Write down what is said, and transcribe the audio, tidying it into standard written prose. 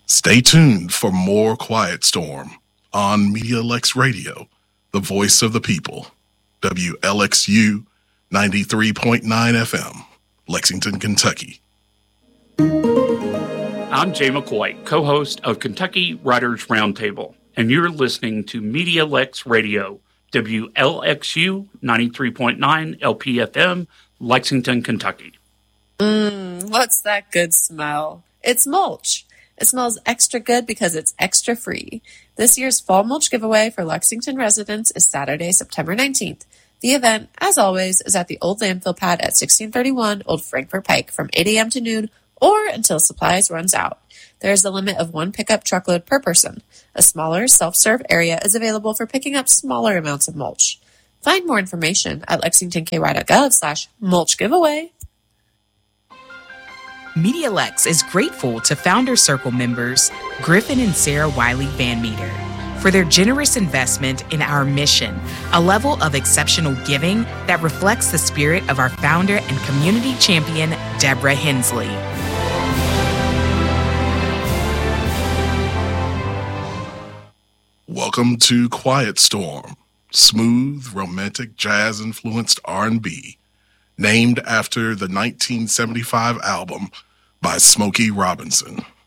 Stay tuned for more Quiet Storm on MediaLex Radio, the voice of the people. WLXU 93.9 FM, Lexington, Kentucky. I'm Jay McCoy, co-host of Kentucky Writers Roundtable, and you're listening to MediaLex Radio, WLXU 93.9 LPFM, Lexington, Kentucky. What's that good smell? It's mulch. It smells extra good because it's extra free. This year's fall mulch giveaway for Lexington residents is Saturday, September 19th. The event, as always, is at the old landfill pad at 1631 Old Frankfort Pike from 8 a.m. to noon or until supplies runs out. There is a limit of 1 pickup truckload per person. A smaller self-serve area is available for picking up smaller amounts of mulch. Find more information at lexingtonky.gov/mulch giveaway. MediaLex is grateful to Founder Circle members Griffin and Sarah Wiley Van Meter for their generous investment in our mission, a level of exceptional giving that reflects the spirit of our founder and community champion, Deborah Hensley. Welcome to Quiet Storm, smooth, romantic, jazz-influenced R&B, named after the 1975 album by Smokey Robinson.